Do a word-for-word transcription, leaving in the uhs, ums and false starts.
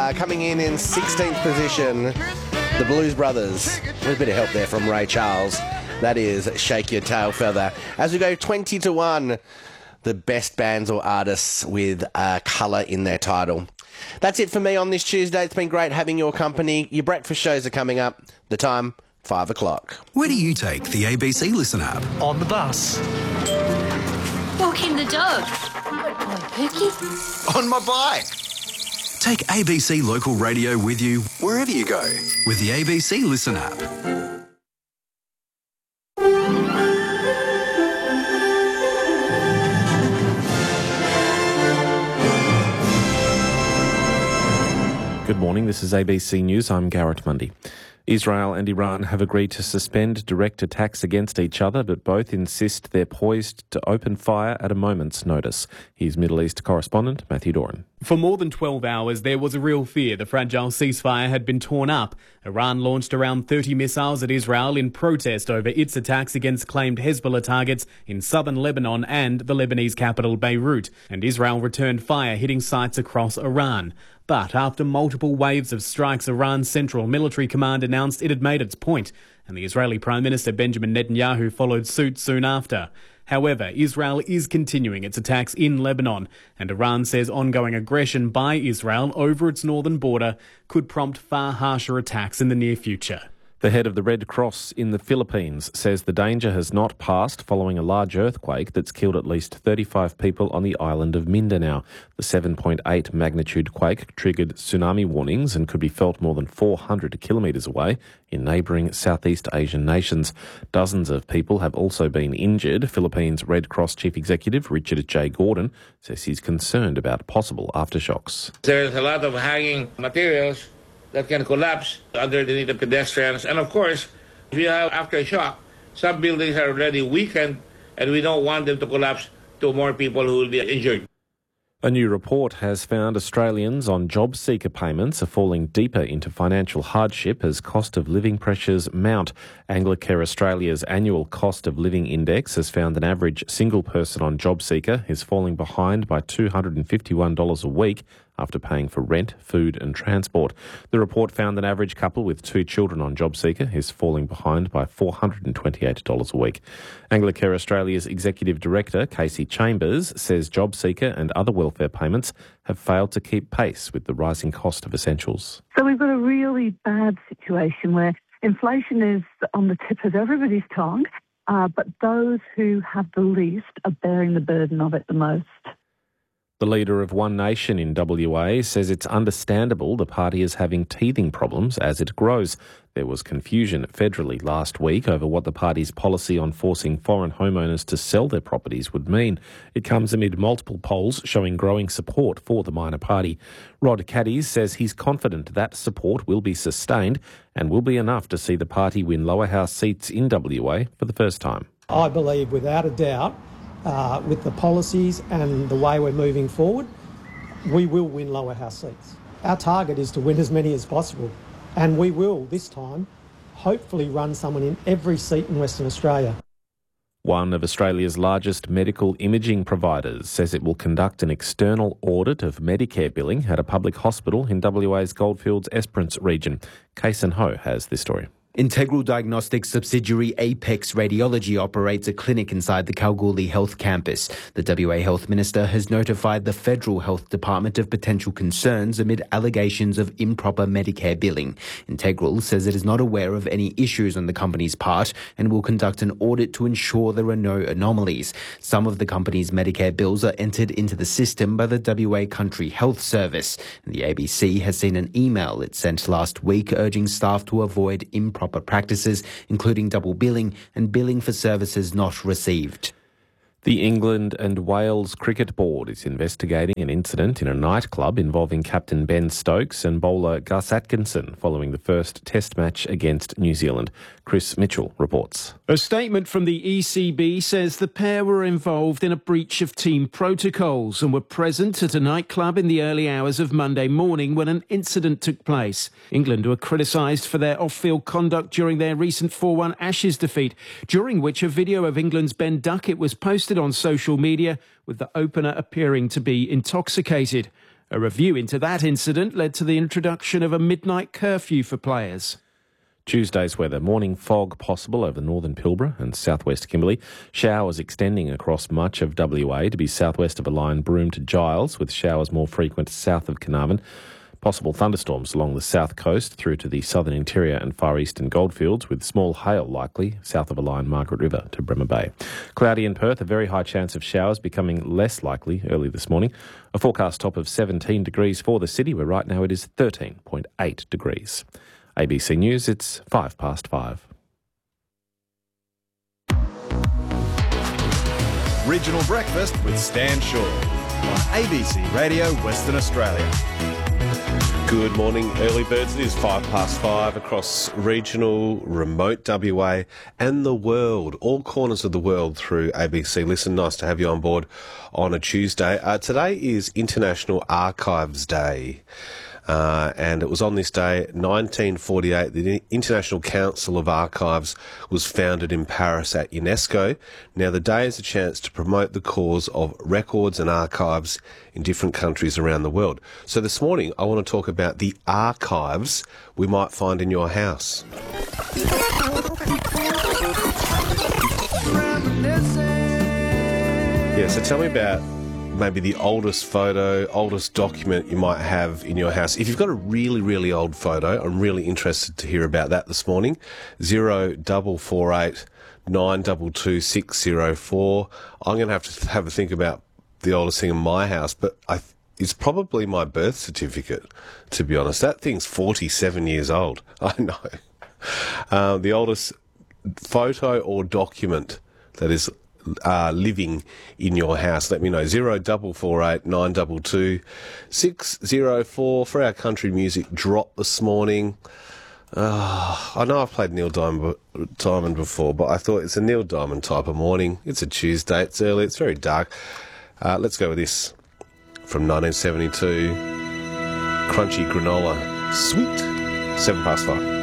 Uh, coming in in sixteenth position, the Blues Brothers. With a bit of help there from Ray Charles. That is Shake Your Tail Feather. As we go twenty to one, the best bands or artists with uh, colour in their title. That's it for me on this Tuesday. It's been great having your company. Your breakfast shows are coming up. The time, five o'clock. Where do you take the A B C Listen app? On the bus. Walking the dog. On Pookie. On my bike. Take A B C Local Radio with you wherever you go with the A B C Listen app. Good morning, this is A B C News. I'm Garrett Mundy. Israel and Iran have agreed to suspend direct attacks against each other, but both insist they're poised to open fire at a moment's notice. Here's Middle East correspondent Matthew Doran. For more than twelve hours, there was a real fear the fragile ceasefire had been torn up. Iran launched around thirty missiles at Israel in protest over its attacks against claimed Hezbollah targets in southern Lebanon and the Lebanese capital Beirut. And Israel returned fire, hitting sites across Iran. But after multiple waves of strikes, Iran's Central Military Command announced it had made its point, and the Israeli Prime Minister Benjamin Netanyahu followed suit soon after. However, Israel is continuing its attacks in Lebanon, and Iran says ongoing aggression by Israel over its northern border could prompt far harsher attacks in the near future. The head of the Red Cross in the Philippines says the danger has not passed following a large earthquake that's killed at least thirty-five people on the island of Mindanao. The seven point eight magnitude quake triggered tsunami warnings and could be felt more than four hundred kilometres away in neighbouring Southeast Asian nations. Dozens of people have also been injured. Philippines Red Cross Chief Executive Richard J. Gordon says he's concerned about possible aftershocks. There's a lot of hanging materials that can collapse underneath the pedestrians. And of course, if you have aftershock, some buildings are already weakened and we don't want them to collapse to more people who will be injured. A new report has found Australians on job seeker payments are falling deeper into financial hardship as cost of living pressures mount. Anglicare Australia's annual cost of living index has found an average single person on job seeker is falling behind by two hundred fifty-one dollars a week after paying for rent, food and transport. The report found an average couple with two children on JobSeeker is falling behind by four hundred twenty-eight dollars a week. Anglicare Australia's Executive Director, Casey Chambers, says JobSeeker and other welfare payments have failed to keep pace with the rising cost of essentials. So we've got a really bad situation where inflation is on the tip of everybody's tongue, uh, but those who have the least are bearing the burden of it the most. The leader of One Nation in W A says it's understandable the party is having teething problems as it grows. There was confusion federally last week over what the party's policy on forcing foreign homeowners to sell their properties would mean. It comes amid multiple polls showing growing support for the minor party. Rod Caddies says he's confident that support will be sustained and will be enough to see the party win lower house seats in W A for the first time. I believe without a doubt, Uh, with the policies and the way we're moving forward, we will win lower house seats. Our target is to win as many as possible, and we will, this time, hopefully run someone in every seat in Western Australia. One of Australia's largest medical imaging providers says it will conduct an external audit of Medicare billing at a public hospital in W A's Goldfields Esperance region. Kason Ho has this story. Integral Diagnostics subsidiary Apex Radiology operates a clinic inside the Kalgoorlie Health Campus. The W A Health Minister has notified the Federal Health Department of potential concerns amid allegations of improper Medicare billing. Integral says it is not aware of any issues on the company's part and will conduct an audit to ensure there are no anomalies. Some of the company's Medicare bills are entered into the system by the W A Country Health Service. The A B C has seen an email it sent last week urging staff to avoid improper practices, including double billing and billing for services not received. The England and Wales Cricket Board is investigating an incident in a nightclub involving captain Ben Stokes and bowler Gus Atkinson following the first test match against New Zealand. Chris Mitchell reports. A statement from the E C B says the pair were involved in a breach of team protocols and were present at a nightclub in the early hours of Monday morning when an incident took place. England were criticised for their off-field conduct during their recent four one Ashes defeat, during which a video of England's Ben Duckett was posted on social media with the opener appearing to be intoxicated. A review into that incident led to the introduction of a midnight curfew for players. Tuesday's weather. Morning fog possible over northern Pilbara and southwest Kimberley. Showers extending across much of W A to be southwest of a line Broome to Giles, with showers more frequent south of Carnarvon. Possible thunderstorms along the south coast through to the southern interior and far eastern goldfields, with small hail likely south of a line Margaret River to Bremer Bay. Cloudy in Perth, a very high chance of showers becoming less likely early this morning. A forecast top of seventeen degrees for the city, where right now it is thirteen point eight degrees. A B C News, it's five past five. Regional Breakfast with Stan Shaw on A B C Radio Western Australia. Good morning, early birds. It is five past five across regional, remote W A and the world, all corners of the world through A B C Listen. Nice to have you on board on a Tuesday. Uh, today is International Archives Day. Uh, and it was on this day, nineteen forty-eight, the International Council of Archives was founded in Paris at UNESCO. Now, the day is a chance to promote the cause of records and archives in different countries around the world. So this morning, I want to talk about the archives we might find in your house. Yeah, so tell me about maybe the oldest photo, oldest document you might have in your house. If you've got a really, really old photo, I'm really interested to hear about that this morning. Zero double four eight nine double two six zero four. I'm going to have to have a think about the oldest thing in my house, but I, it's probably my birth certificate, to be honest. That thing's forty-seven years old. I know. Uh, the oldest photo or document that is Uh, living in your house. Let me know. Zero double four eight nine double two six zero four for our country music drop this morning. Uh, I know I've played Neil Diamond, Diamond before, but I thought it's a Neil Diamond type of morning. It's a Tuesday. It's early. It's very dark. Uh, let's go with this from nineteen seventy-two. Crunchy granola, sweet. Seven past five.